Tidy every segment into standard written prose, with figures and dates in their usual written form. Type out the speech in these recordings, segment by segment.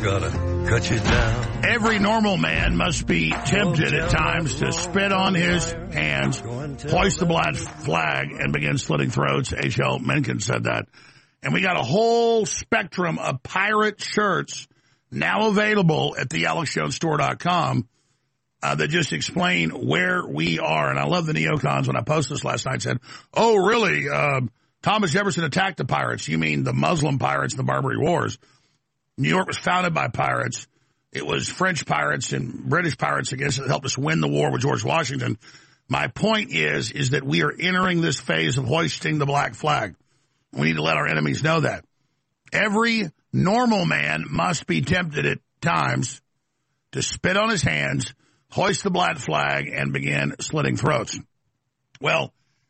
gotta cut you down. Every normal man must be tempted at times to spit on his hands, hoist the black flag, and begin slitting throats. H.L. Mencken said that. And we got a whole spectrum of pirate shirts now available at thealexjonesstore.com that just explain where we are. And I love the neocons. When I posted this last night, said, oh, really? Thomas Jefferson attacked the pirates. You mean the Muslim pirates in the Barbary Wars. New York was founded by pirates. It was French pirates and British pirates against it that helped us win the war with George Washington. My point is that we are entering this phase of hoisting the black flag. We need to let our enemies know that. Every normal man must be tempted at times to spit on his hands, hoist the black flag, and begin slitting throats. Well,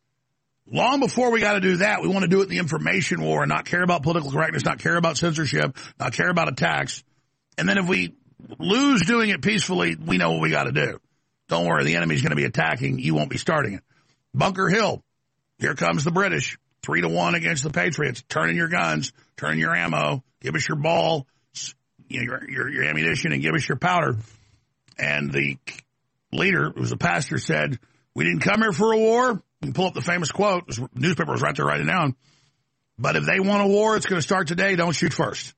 long before we got to do that, we want to do it in the information war and not care about political correctness, not care about censorship, not care about attacks. And then if we lose doing it peacefully, we know what we got to do. Don't worry, the enemy's going to be attacking. You won't be starting it. Bunker Hill, here comes the British, 3-1 against the Patriots. Turn in your guns, turn in your ammo, give us your ball, your ammunition, and give us your powder. And the leader, who was a pastor, said, we didn't come here for a war. You can pull up the famous quote. The newspaper was right there writing it down. But if they want a war, it's going to start today. Don't shoot first.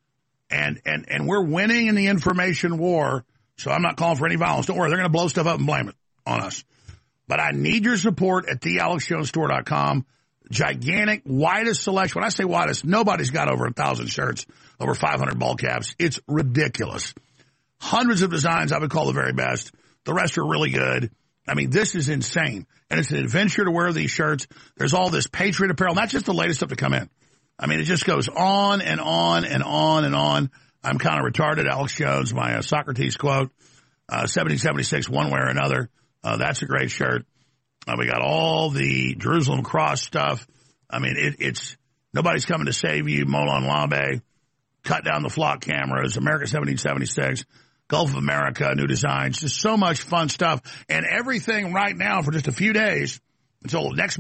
And we're winning in the information war, so I'm not calling for any violence. Don't worry, they're going to blow stuff up and blame it on us. But I need your support at thealexjonesstore.com. Gigantic, widest selection. When I say widest, nobody's got over 1,000 shirts, over 500 ball caps. It's ridiculous. Hundreds of designs I would call the very best. The rest are really good. I mean, this is insane. And it's an adventure to wear these shirts. There's all this Patriot apparel, not just the latest stuff to come in. I mean, it just goes on and on and on and on. I'm kind of retarded. Alex Jones, my Socrates quote, 1776, one way or another. That's a great shirt. We got all the Jerusalem Cross stuff. I mean, it's nobody's coming to save you. Molon Labe, cut down the flock cameras, America 1776, Gulf of America, new designs, just so much fun stuff. And everything right now for just a few days until next